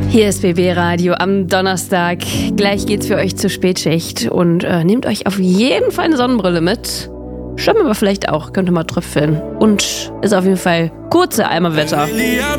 Hier ist BB Radio am Donnerstag. Gleich geht's für euch zur Spätschicht und nehmt euch auf jeden Fall eine Sonnenbrille mit. Schirm aber vielleicht auch, könnte mal tröpfeln. Und ist auf jeden Fall kurze Eimerwetter.